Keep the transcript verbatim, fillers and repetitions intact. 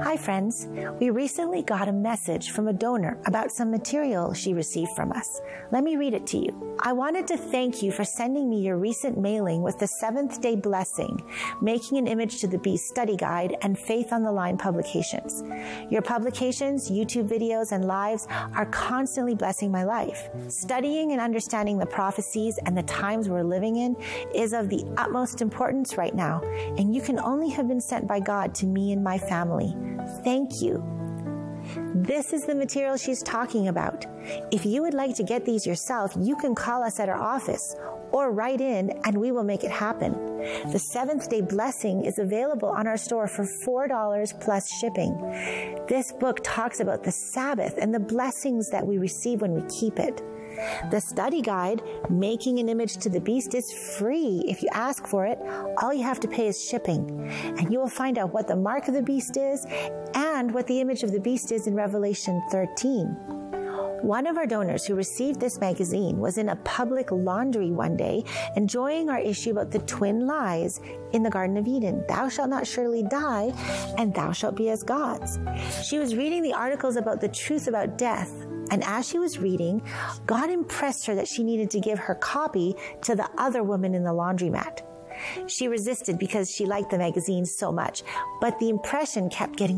Hi friends, we recently got a message from a donor about some material she received from us. Let me read it to you. I wanted to thank you for sending me your recent mailing with the Seventh Day Blessing, Making an Image to the Beast study guide, and Faith on the Line publications. Your publications, YouTube videos, and lives are constantly blessing my life. Studying and understanding the prophecies and the times we're living in is of the utmost importance right now, and you can only have been sent by God to me and my family. Thank you. This is the material she's talking about. If you would like to get these yourself, you can call us at our office or write in and we will make it happen. The Seventh Day Blessing is available on our store for four dollars plus shipping. This book talks about the Sabbath and the blessings that we receive when we keep it. The study guide, Making an Image to the Beast, is free. If you ask for it, all you have to pay is shipping. And you will find out what the mark of the beast is and what the image of the beast is in Revelation thirteen. One of our donors who received this magazine was in a public laundry one day, enjoying our issue about the twin lies in the Garden of Eden. Thou shalt not surely die, and thou shalt be as gods. She was reading the articles about the truth about death, and as she was reading, God impressed her that she needed to give her copy to the other woman in the laundromat. She resisted because she liked the magazine so much, but the impression kept getting